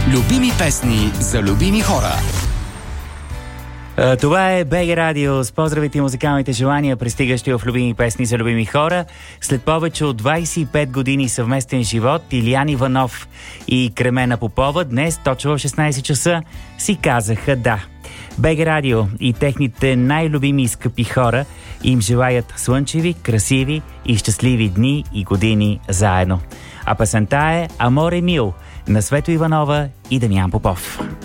Любими песни за любими хора. Това е БГ Радио с поздравите и музикалните желания, пристигащи в любими песни за любими хора. След повече от 25 години съвместен живот, Илиян Иванов и Кремена Попова днес, точно в 16 часа, си казаха да. БГ Радио и техните най-любими и скъпи хора им желаят слънчеви, красиви и щастливи дни и години заедно. А песента е «Аморе мил» на Свето Иванова и Дамян Попов.